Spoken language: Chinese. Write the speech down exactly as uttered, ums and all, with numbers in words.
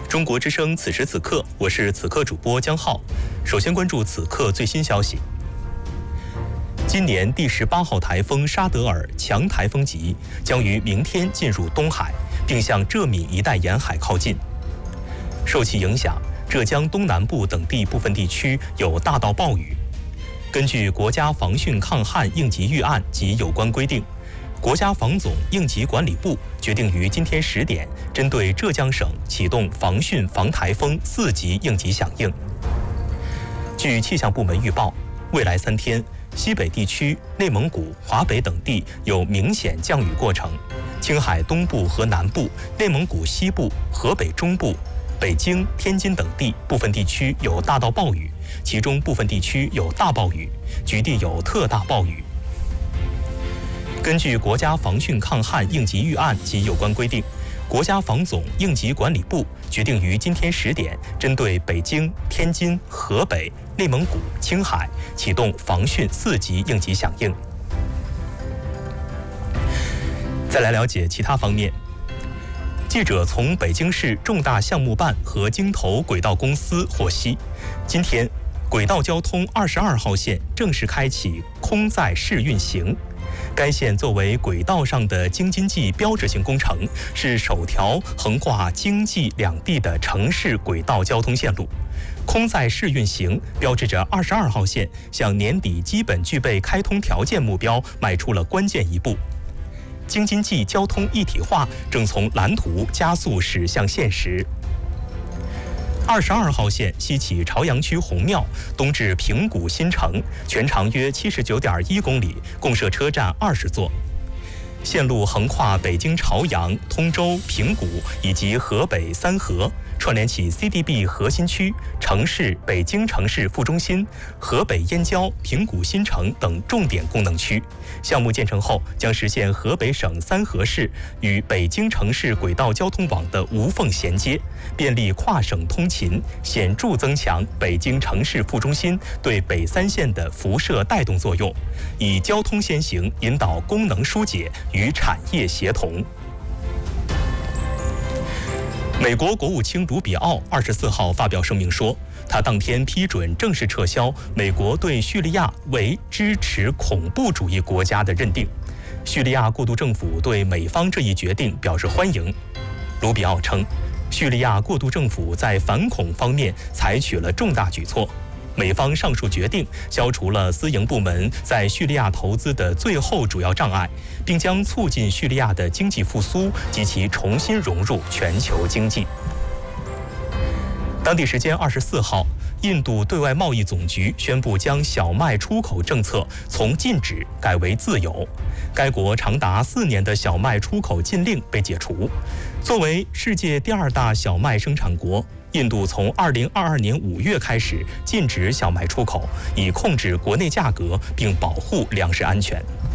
中国之声此时此刻，我是此刻主播江浩。首先关注此刻最新消息。今年第十八号台风沙德尔强台风级将于明天进入东海，并向浙闽一带沿海靠近。受其影响，浙江东南部等地部分地区有大到暴雨。根据国家防汛抗旱应急预案及有关规定，国家防总应急管理部决定于今天十点，针对浙江省启动防汛防台风四级应急响应。据气象部门预报，未来三天，西北地区、内蒙古、华北等地有明显降雨过程，青海东部和南部、内蒙古西部、河北中部、北京、天津等地部分地区有大到暴雨，其中部分地区有大暴雨，局地有特大暴雨。根据国家防汛抗旱应急预案及有关规定，国家防总应急管理部决定于今天十点，针对北京、天津、河北、内蒙古、青海启动防汛四级应急响应。再来了解其他方面。记者从北京市重大项目办和京投轨道公司获悉，今天轨道交通二十二号线正式开启空载试运行。该线作为轨道上的京津冀标志性工程，是首条横跨京冀两地的城市轨道交通线路。空载试运行标志着二十二号线向年底基本具备开通条件目标迈出了关键一步。京津冀交通一体化正从蓝图加速驶向现实。二十二号线西起朝阳区红庙，东至平谷新城，全长约七十九点一公里，共设车站二十座。线路横跨北京朝阳、通州、平谷以及河北三河，串联起 C D B 核心区、城市、北京城市副中心、河北燕郊、平谷新城等重点功能区。项目建成后，将实现河北省三河市与北京城市轨道交通网的无缝衔接，便利跨省通勤，显著增强北京城市副中心对北三县的辐射带动作用，以交通先行引导功能疏解与产业协同。美国国务卿卢比奥二十四号发表声明说，他当天批准正式撤销美国对叙利亚为支持恐怖主义国家的认定。叙利亚过渡政府对美方这一决定表示欢迎。卢比奥称，叙利亚过渡政府在反恐方面采取了重大举措。美方上述决定消除了私营部门在叙利亚投资的最后主要障碍，并将促进叙利亚的经济复苏及其重新融入全球经济。当地时间二十四号，印度对外贸易总局宣布将小麦出口政策从禁止改为自由，该国长达四年的小麦出口禁令被解除。作为世界第二大小麦生产国，印度从二零二二年五月开始禁止小麦出口，以控制国内价格并保护粮食安全。